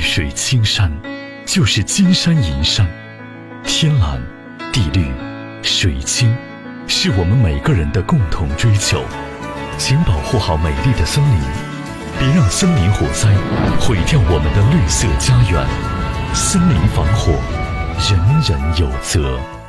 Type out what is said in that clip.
水青山就是金山银山，天蓝地绿水清是我们每个人的共同追求。请保护好美丽的森林，别让森林火灾毁掉我们的绿色家园。森林防火，人人有责。